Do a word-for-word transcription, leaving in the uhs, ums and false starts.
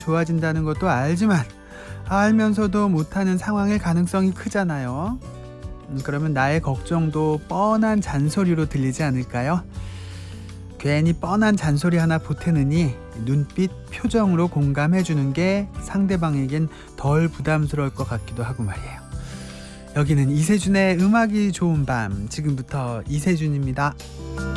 좋아진다는 것도 알지만 알면서도 못하는 상황일 가능성이 크잖아요. 음, 그러면 나의 걱정도 뻔한 잔소리로 들리지 않을까요? 괜히 뻔한 잔소리 하나 보태느니 눈빛, 표정으로 공감해주는 게 상대방에겐 덜 부담스러울 것 같기도 하고 말이에요. 여기는 이세준의 음악이 좋은 밤, 지금부터 이세준입니다.